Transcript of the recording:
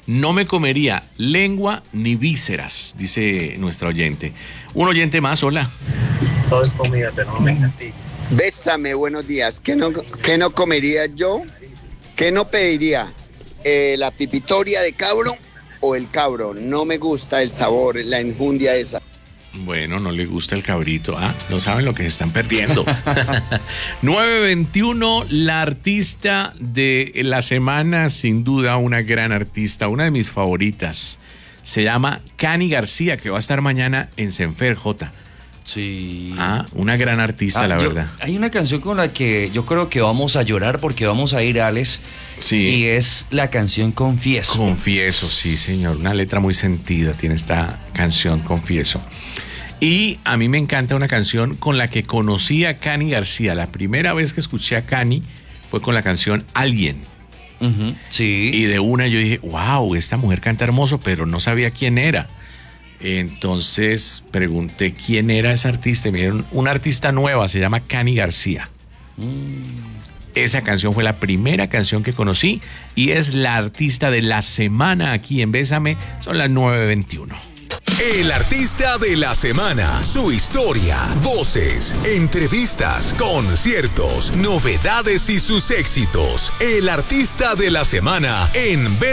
No me comería lengua ni vísceras, dice nuestra oyente. Un oyente más, hola. Todo es comida, pero no me castigue. Bésame, buenos días. ¿Qué no comería yo? ¿Qué no pediría? ¿La pipitoria de cabro o el cabro? No me gusta el sabor, la enjundia esa. Bueno, no le gusta el cabrito. No saben lo que se están perdiendo. 9:21, la artista de la semana, sin duda una gran artista, una de mis favoritas. Se llama Cani García, que va a estar mañana en Senfer, J. Sí. Una gran artista, la verdad. Hay una canción con la que yo creo que vamos a llorar porque vamos a ir, Alex. Sí. Y es la canción Confieso. Confieso, sí, señor. Una letra muy sentida tiene esta canción, Confieso. Y a mí me encanta una canción con la que conocí a Cani García. La primera vez que escuché a Cani fue con la canción Alguien. Uh-huh. Sí. Y de una yo dije, wow, esta mujer canta hermoso, pero no sabía quién era. Entonces pregunté quién era esa artista y me dijeron, una artista nueva, se llama Cani García. Esa canción fue la primera canción que conocí y es la artista de la semana aquí en Bésame. Son las 9:21. El artista de la semana, su historia, voces, entrevistas, conciertos, novedades y sus éxitos. El artista de la semana en